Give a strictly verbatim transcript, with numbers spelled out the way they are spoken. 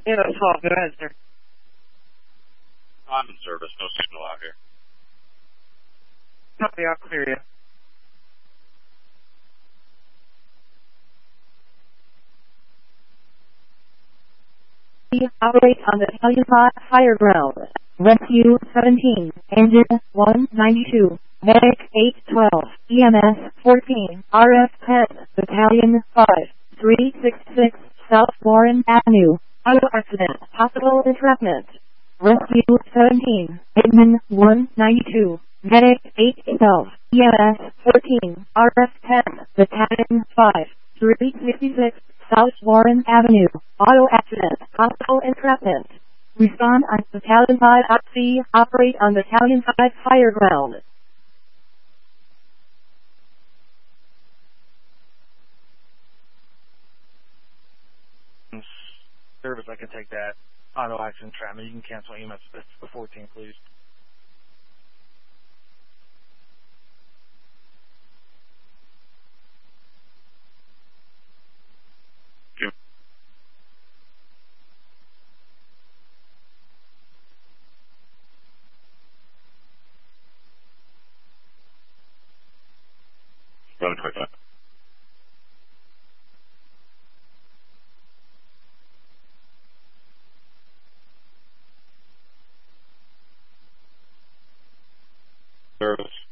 Yeah, that's all. Go ahead, sir. I'm in service. No signal out here. Copy, I'll clear you. Operate on the Italian higher ground. Rescue seventeen, engine one ninety-two, medic eight twelve, E M S fourteen, R F ten, battalion five three six six, South Warren Avenue. Auto accident, possible entrapment. Rescue seventeen, engine one ninety-two, medic eight twelve, E M S fourteen, R F ten, battalion five three sixty-six, South Warren Avenue. Auto accident, possible entrapment. Respond on Battalion five at sea. Operate on Battalion five higher ground. Service, I can take that. Auto accident entrapment. You can cancel E M S for fourteen, please. Run quick up. Service.